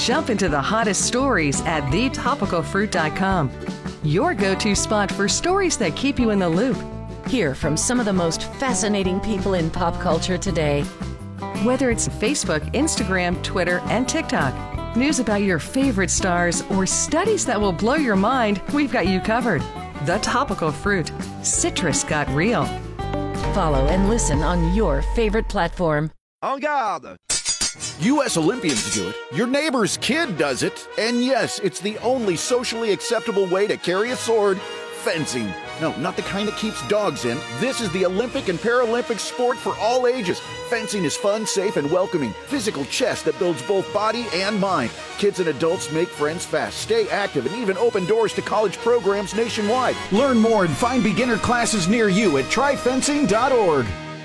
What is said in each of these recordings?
Jump into the hottest stories at thetopicalfruit.com. Your go-to spot for stories that keep you in the loop. Hear from some of the most fascinating people in pop culture today. Whether it's Facebook, Instagram, Twitter, and TikTok, news about your favorite stars, or studies that will blow your mind, we've got you covered. The Topical Fruit. Citrus got real. Follow and listen on your favorite platform. En garde! U.S. Olympians do it. Your neighbor's kid does it. And yes, it's the only socially acceptable way to carry a sword. Fencing. No, not the kind that keeps dogs in. This is the Olympic and Paralympic sport for all ages. Fencing is fun, safe, and welcoming. Physical chess that builds both body and mind. Kids and adults make friends fast, stay active, and even open doors to college programs nationwide. Learn more and find beginner classes near you at tryfencing.org.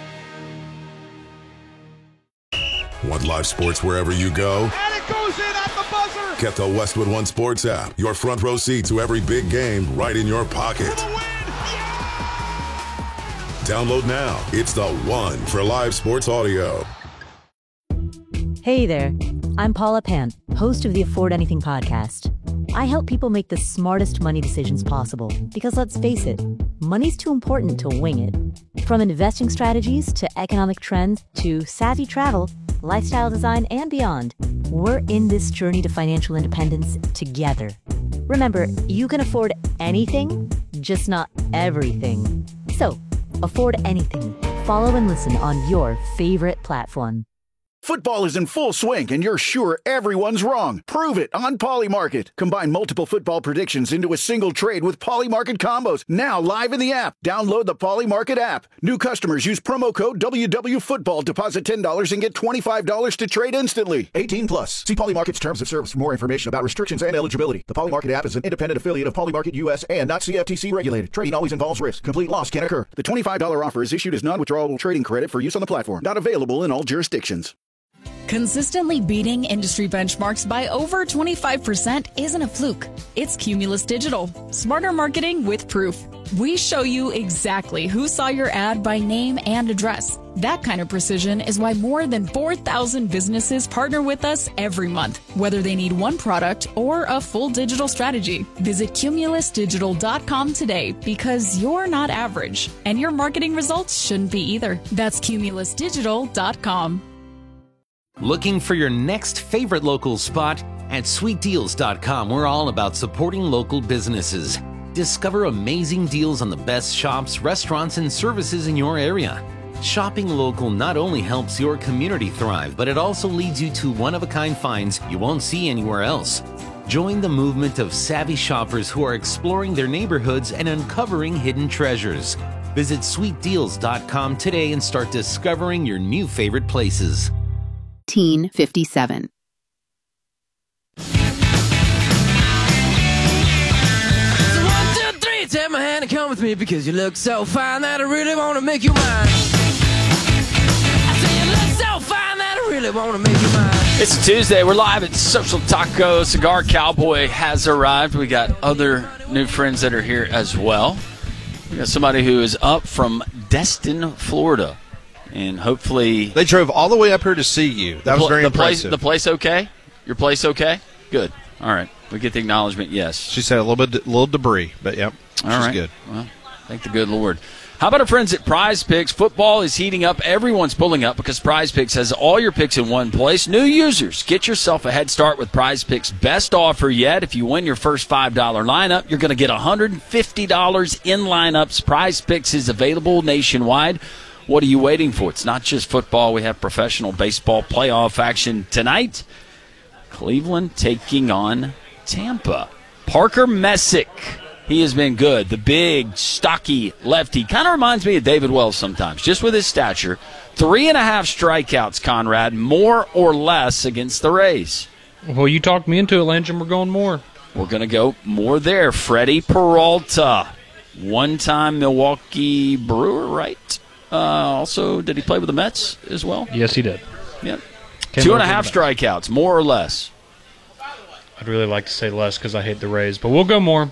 Want live sports wherever you go? And it goes in at the buzzer! Get the Westwood One Sports app. Your front row seat to every big game right in your pocket. For the win! Yeah! Download now. It's the one for live sports audio. Hey there. I'm Paula Pant, host of the Afford Anything podcast. I help people make the smartest money decisions possible because, let's face it, money's too important to wing it. From investing strategies to economic trends to savvy travel, lifestyle design, and beyond, we're in this journey to financial independence together. Remember, you can afford anything, just not everything. So, afford anything. Follow and listen on your favorite platform. Football is in full swing, and you're sure everyone's wrong. Prove it on Polymarket. Combine multiple football predictions into a single trade with Polymarket combos. Now live in the app. Download the Polymarket app. New customers use promo code WWFootball. Deposit $10 and get $25 to trade instantly. 18 plus. See Polymarket's terms of service for more information about restrictions and eligibility. The Polymarket app is an independent affiliate of Polymarket US and not CFTC regulated. Trading always involves risk. Complete loss can occur. The $25 offer is issued as non-withdrawable trading credit for use on the platform. Not available in all jurisdictions. Consistently beating industry benchmarks by over 25% isn't a fluke. It's Cumulus Digital. Smarter marketing with proof. We show you exactly who saw your ad by name and address. That kind of precision is why more than 4,000 businesses partner with us every month, whether they need one product or a full digital strategy. Visit cumulusdigital.com today because you're not average, and your marketing results shouldn't be either. That's cumulusdigital.com. Looking for your next favorite local spot? At sweetdeals.com, we're all about supporting local businesses. Discover amazing deals on the best shops, restaurants, and services in your area. Shopping local not only helps your community thrive, but it also leads you to one-of-a-kind finds you won't see anywhere else. Join the movement of savvy shoppers who are exploring their neighborhoods and uncovering hidden treasures. Visit sweetdeals.com today and start discovering your new favorite places. 1857. So 1, 2, 3, take my hand and come with me because you look so fine that I really want to make you mine. I say you look so fine that I really want to make you mine. It's a Tuesday. We're live at Social Taco. Cigar Cowboy has arrived. We got other new friends that are here as well. We got somebody who is up from Destin, Florida. And hopefully... They drove all the way up here to see you. That was very impressive. The place okay? Your place okay? Good. All right. We get the acknowledgement, yes. She said a little debris, but yep, she's all right. Good. Well, thank the good Lord. How about our friends at Prize Picks? Football is heating up. Everyone's pulling up because Prize Picks has all your picks in one place. New users, get yourself a head start with Prize Picks' best offer yet. If you win your first $5 lineup, you're going to get $150 in lineups. Prize Picks is available nationwide. What are you waiting for? It's not just football. We have professional baseball playoff action tonight. Cleveland taking on Tampa. Parker Messick. He has been good. The big, stocky lefty. Kind of reminds me of David Wells sometimes, just with his stature. 3.5 strikeouts, Conrad, more or less against the Rays. Well, you talked me into it, Lynch, and we're going more. We're going to go more there. Freddie Peralta, one-time Milwaukee Brewer, right? Also, did he play with the Mets as well? Yes, he did. Yep. 2.5 strikeouts, more or less. I'd really like to say less because I hate the Rays, but we'll go more.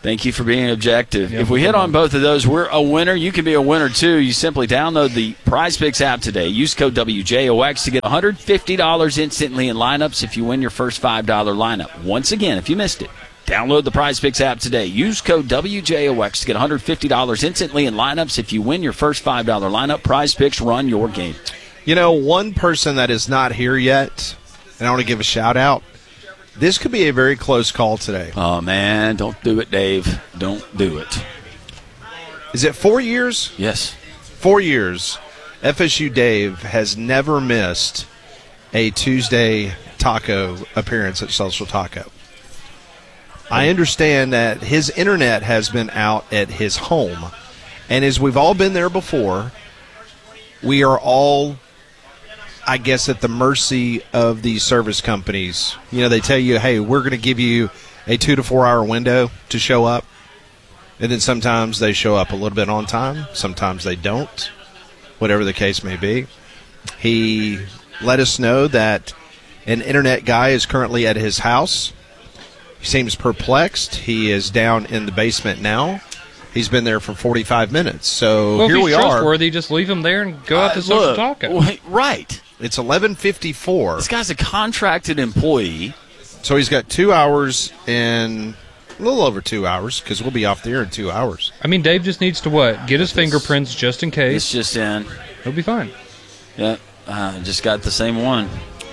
Thank you for being objective. Yeah, if we hit on both of those, we're a winner. You can be a winner, too. You simply download the Prize Picks app today. Use code WJOX to get $150 instantly in lineups if you win your first $5 lineup. Once again, if you missed it, download the Prize Picks app today. Use code WJOX to get $150 instantly in lineups if you win your first $5 lineup. Prize Picks, run your game. You know, one person that is not here yet, and I want to give a shout-out, this could be a very close call today. Oh, man, don't do it, Dave. Don't do it. Is it 4 years? Yes. 4 years. FSU Dave has never missed a Tuesday taco appearance at Social Taco. I understand that his internet has been out at his home. And as we've all been there before, we are all, I guess, at the mercy of these service companies. You know, they tell you, hey, we're going to give you a 2 to 4 hour window to show up. And then sometimes they show up a little bit on time. Sometimes they don't, whatever the case may be. He let us know that an internet guy is currently at his house. He seems perplexed. He is down in the basement now. He's been there for 45 minutes. So here we are. If he's trustworthy, just leave him there and go out to Social Taco. Right. It's 11:54. This guy's a contracted employee. So he's got 2 hours and a little over 2 hours because we'll be off the air in 2 hours. I mean, Dave just needs to what? Get his fingerprints just in case. It's just in. He'll be fine. Yeah, just got the same one.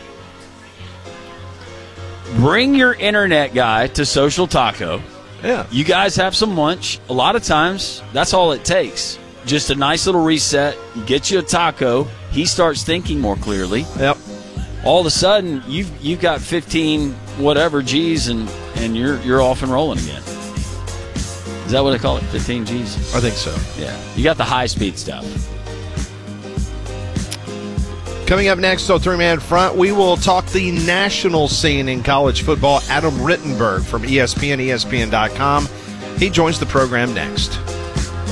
Bring your internet guy to Social Taco. Yeah. You guys have some lunch. A lot of times, that's all it takes. Just a nice little reset. Get you a taco. He starts thinking more clearly. Yep. All of a sudden, you've got 15 whatever G's, and you're off and rolling again. Is that what they call it? 15 G's? I think so. Yeah. You got the high-speed stuff. Coming up next on Three-Man Front, we will talk the national scene in college football. Adam Rittenberg from ESPN, ESPN.com. He joins the program next.